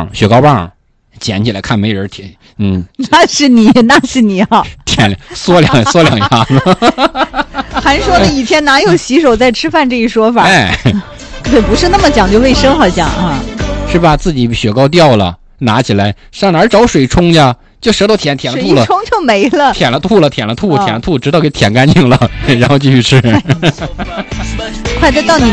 雪糕棒，捡起来看没人舔， 那是你啊， 舔嗦两下子。 还说了以前哪有洗手再吃饭这一说法？对，不是那么讲究卫生，好像啊， 是吧？自己雪糕掉了，拿起来上哪儿找水冲去？就舌头舔了吐了， 水一冲就没了， 舔了吐，直到给舔干净了，然后继续吃。 快，再到你。